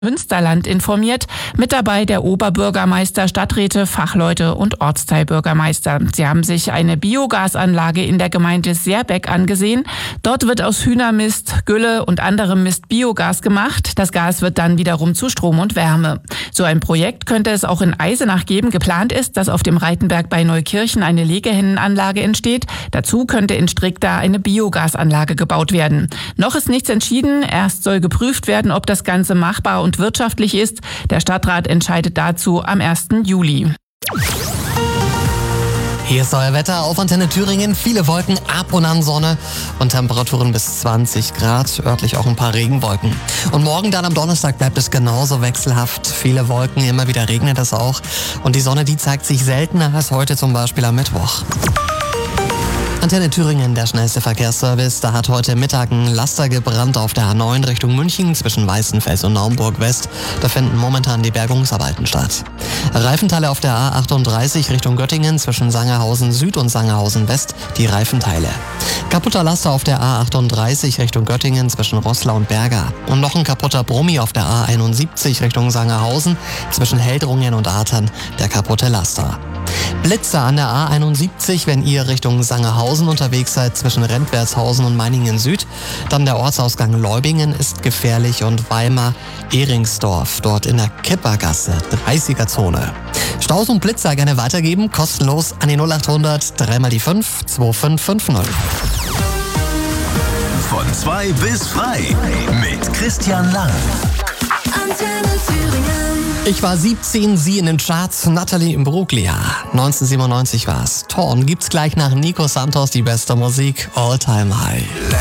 Münsterland informiert. Mit dabei der Oberbürgermeister, Stadträte, Fachleute und Ortsteilbürgermeister. Sie haben sich eine Biogasanlage in der Gemeinde Seerbeck angesehen. Dort wird aus Hühnermist, Gülle und anderem Mist Biogas gemacht. Das Gas wird dann wiederum zu Strom und Wärme. So ein Projekt könnte es auch in Eisenach geben. Geplant ist, dass auf dem Reitenberg bei Neukirchen eine Legehennenanlage entsteht. Dazu könnte in Strickda eine Biogasanlage gebaut werden. Noch ist nichts entschieden. Erst soll geprüft werden, ob das Ganze machbar und wirtschaftlich ist. Der Stadtrat entscheidet dazu am 1. Juli. Hier ist euer Wetter auf Antenne Thüringen. Viele Wolken, ab und an Sonne und Temperaturen bis 20 Grad. Örtlich auch ein paar Regenwolken. Und morgen dann am Donnerstag bleibt es genauso wechselhaft. Viele Wolken, immer wieder regnet es auch. Und die Sonne, die zeigt sich seltener als heute zum Beispiel am Mittwoch. Antenne Thüringen, der schnellste Verkehrsservice. Da hat heute Mittag ein Laster gebrannt auf der A9 Richtung München zwischen Weißenfels und Naumburg West. Da finden momentan die Bergungsarbeiten statt. Reifenteile auf der A38 Richtung Göttingen zwischen Sangerhausen Süd und Sangerhausen West, die Reifenteile. Kaputter Laster auf der A38 Richtung Göttingen zwischen Roßlau und Berga. Und noch ein kaputter Brummi auf der A71 Richtung Sangerhausen zwischen Heldrungen und Artern, der kaputte Laster. Blitze an der A71, wenn ihr Richtung Sangerhausen unterwegs seid, zwischen Rentwertshausen und Meiningen Süd. Dann der Ortsausgang Leubingen ist gefährlich und Weimar-Ehringsdorf, dort in der Kippergasse, 30er-Zone. Staus und Blitzer gerne weitergeben, kostenlos an die 0800 3 die 5 2550. Von 2 bis frei mit Christian Lang. Antenne Thüringen. Ich war 17, sie in den Charts, Natalie Imbruglia. 1997 war's. Torn gibt's gleich nach Nico Santos die beste Musik, All Time High.